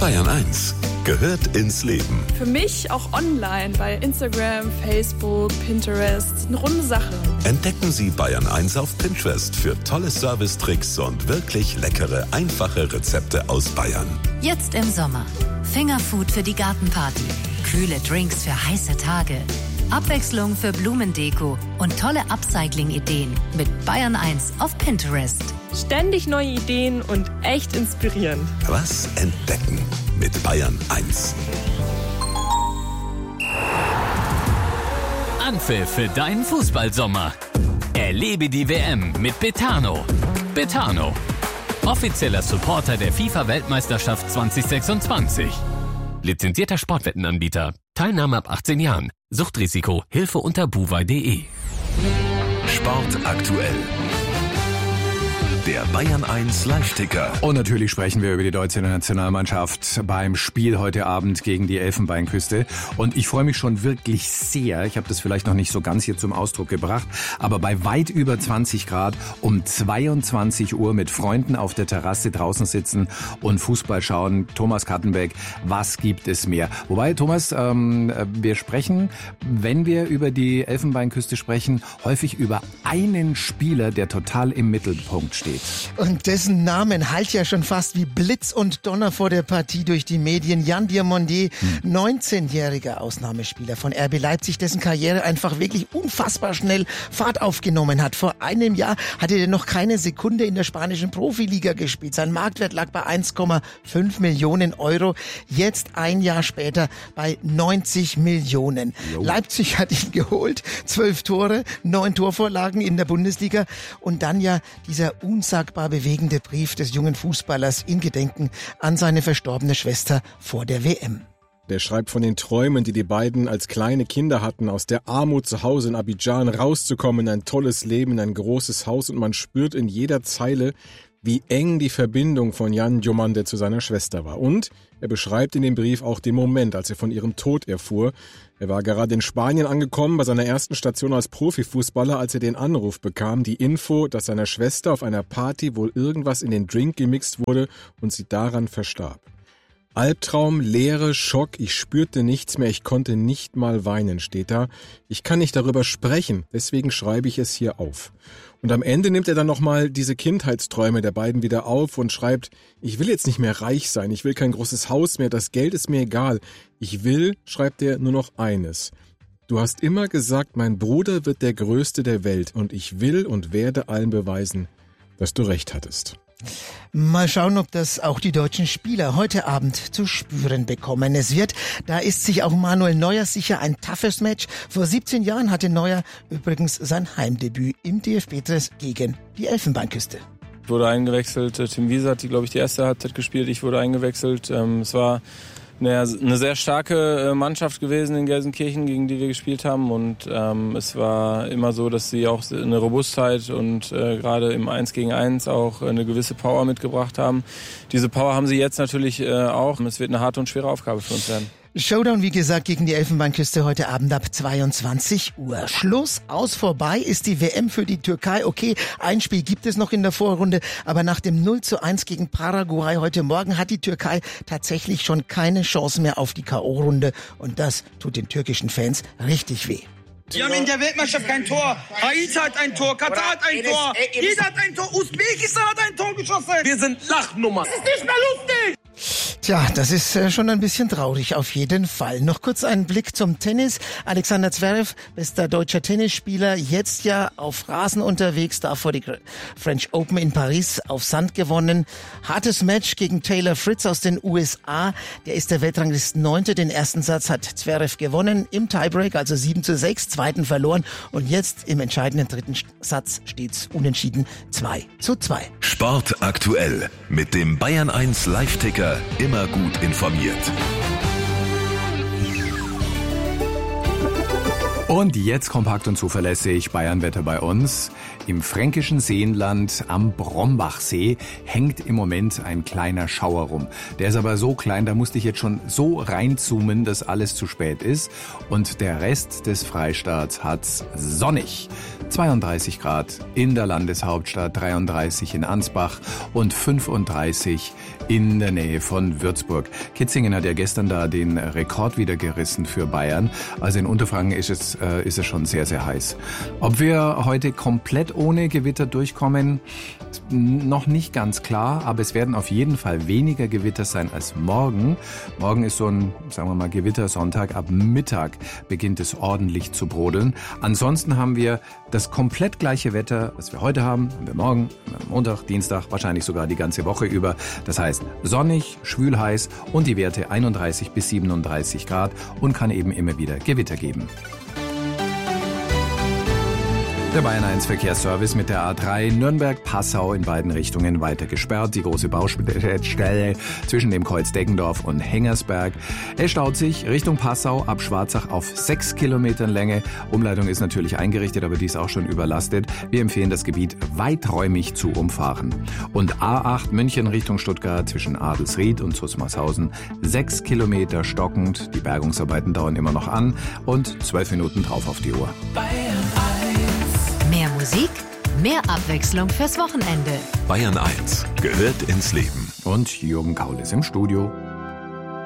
Bayern 1 gehört ins Leben. Für mich auch online bei Instagram, Facebook, Pinterest. Eine runde Sache. Entdecken Sie Bayern 1 auf Pinterest für tolle Servicetricks und wirklich leckere, einfache Rezepte aus Bayern. Jetzt im Sommer. Fingerfood für die Gartenparty. Kühle Drinks für heiße Tage. Abwechslung für Blumendeko und tolle Upcycling-Ideen mit Bayern 1 auf Pinterest. Ständig neue Ideen und echt inspirierend. Was entdecken mit Bayern 1. Anpfiff für deinen Fußballsommer. Erlebe die WM mit Betano. Betano, offizieller Supporter der FIFA-Weltmeisterschaft 2026. Lizenzierter Sportwettenanbieter. Teilnahme ab 18 Jahren. Suchtrisiko. Hilfe unter buwei.de. Sport aktuell. Der Bayern 1 Live-Ticker. Und natürlich sprechen wir über die deutsche Nationalmannschaft beim Spiel heute Abend gegen die Elfenbeinküste. Und ich freue mich schon wirklich sehr, ich habe das vielleicht noch nicht so ganz hier zum Ausdruck gebracht, aber bei weit über 20 Grad um 22 Uhr mit Freunden auf der Terrasse draußen sitzen und Fußball schauen. Thomas Kattenbeck, was gibt es mehr? Wobei, Thomas, wir sprechen, wenn wir über die Elfenbeinküste sprechen, häufig über einen Spieler, der total im Mittelpunkt steht. Und dessen Namen hallt ja schon fast wie Blitz und Donner vor der Partie durch die Medien. Jan Diamondier, 19-jähriger Ausnahmespieler von RB Leipzig, dessen Karriere einfach wirklich unfassbar schnell Fahrt aufgenommen hat. Vor einem Jahr hatte er noch keine Sekunde in der spanischen Profiliga gespielt. Sein Marktwert lag bei 1,5 Millionen Euro. Jetzt ein Jahr später bei 90 Millionen. Leipzig hat ihn geholt. 12 Tore, 9 Torvorlagen in der Bundesliga. Und dann ja dieser unsagbar bewegende Brief des jungen Fußballers in Gedenken an seine verstorbene Schwester vor der WM. Der schreibt von den Träumen, die beiden als kleine Kinder hatten, aus der Armut zu Hause in Abidjan rauszukommen, in ein tolles Leben, in ein großes Haus, und man spürt in jeder Zeile, wie eng die Verbindung von Jan Diomande zu seiner Schwester war. Und er beschreibt in dem Brief auch den Moment, als er von ihrem Tod erfuhr. Er war gerade in Spanien angekommen, bei seiner ersten Station als Profifußballer, als er den Anruf bekam, die Info, dass seiner Schwester auf einer Party wohl irgendwas in den Drink gemixt wurde und sie daran verstarb. Albtraum, Leere, Schock, ich spürte nichts mehr, ich konnte nicht mal weinen, steht da. Ich kann nicht darüber sprechen, deswegen schreibe ich es hier auf. Und am Ende nimmt er dann nochmal diese Kindheitsträume der beiden wieder auf und schreibt, ich will jetzt nicht mehr reich sein, ich will kein großes Haus mehr, das Geld ist mir egal. Ich will, schreibt er, nur noch eines. Du hast immer gesagt, mein Bruder wird der Größte der Welt und ich will und werde allen beweisen, dass du recht hattest. Mal schauen, ob das auch die deutschen Spieler heute Abend zu spüren bekommen. Da ist sich auch Manuel Neuer sicher, ein toughes Match. Vor 17 Jahren hatte Neuer übrigens sein Heimdebüt im DFB-Dress gegen die Elfenbeinküste. Ich wurde eingewechselt, Tim Wiese hat, glaube ich, die erste Halbzeit gespielt, ich wurde eingewechselt. Es war eine sehr starke Mannschaft gewesen in Gelsenkirchen, gegen die wir gespielt haben, und es war immer so, dass sie auch eine Robustheit und gerade im 1 gegen 1 auch eine gewisse Power mitgebracht haben. Diese Power haben sie jetzt natürlich auch. Es wird eine harte und schwere Aufgabe für uns werden. Showdown, wie gesagt, gegen die Elfenbeinküste heute Abend ab 22 Uhr. Schluss, aus, vorbei ist die WM für die Türkei. Okay, ein Spiel gibt es noch in der Vorrunde, aber nach dem 0:1 gegen Paraguay heute Morgen hat die Türkei tatsächlich schon keine Chance mehr auf die K.O.-Runde. Und das tut den türkischen Fans richtig weh. Wir haben in der Weltmeisterschaft kein Tor. Haiti hat ein Tor, Katar hat ein Tor, jeder hat ein Tor, Usbekistan hat ein Tor geschossen. Wir sind Lachnummer. Das ist nicht mehr lustig. Tja, das ist schon ein bisschen traurig, auf jeden Fall. Noch kurz einen Blick zum Tennis. Alexander Zverev, bester deutscher Tennisspieler, jetzt ja auf Rasen unterwegs, da vor die French Open in Paris auf Sand gewonnen. Hartes Match gegen Taylor Fritz aus den USA. Der ist der Weltranglisten 9. Den ersten Satz hat Zverev gewonnen im Tiebreak, also 7:6, zweiten verloren. Und jetzt im entscheidenden dritten Satz steht's unentschieden 2:2. Sport aktuell mit dem Bayern 1 Live-Ticker. Immer gut informiert. Und jetzt kompakt und zuverlässig Bayernwetter bei uns. Im fränkischen Seenland am Brombachsee hängt im Moment ein kleiner Schauer rum. Der ist aber so klein, da musste ich jetzt schon so reinzoomen, dass alles zu spät ist. Und der Rest des Freistaats hat's sonnig. 32 Grad in der Landeshauptstadt, 33 in Ansbach und 35 in der Nähe von Würzburg. Kitzingen hat ja gestern da den Rekord wieder gerissen für Bayern. Also in Unterfranken ist es schon sehr, sehr heiß. Ob wir heute komplett ohne Gewitter durchkommen, noch nicht ganz klar, aber es werden auf jeden Fall weniger Gewitter sein als morgen. Morgen ist so ein, sagen wir mal, Gewittersonntag. Ab Mittag beginnt es ordentlich zu brodeln. Ansonsten haben wir das komplett gleiche Wetter, was wir heute haben wir morgen, Montag, Dienstag, wahrscheinlich sogar die ganze Woche über. Das heißt sonnig, schwül heiß und die Werte 31 bis 37 Grad und kann eben immer wieder Gewitter geben. Der Bayern 1 Verkehrsservice mit der A3 Nürnberg-Passau in beiden Richtungen weiter gesperrt. Die große Baustelle zwischen dem Kreuz Deggendorf und Hengersberg. Es staut sich Richtung Passau ab Schwarzach auf 6 Kilometern Länge. Umleitung ist natürlich eingerichtet, aber die ist auch schon überlastet. Wir empfehlen das Gebiet weiträumig zu umfahren. Und A8 München Richtung Stuttgart zwischen Adelsried und Zusmarshausen 6 Kilometer stockend. Die Bergungsarbeiten dauern immer noch an und 12 Minuten drauf auf die Uhr. Bayern 1. Mehr Musik, mehr Abwechslung fürs Wochenende. Bayern 1 gehört ins Leben. Und Jürgen Kaul ist im Studio.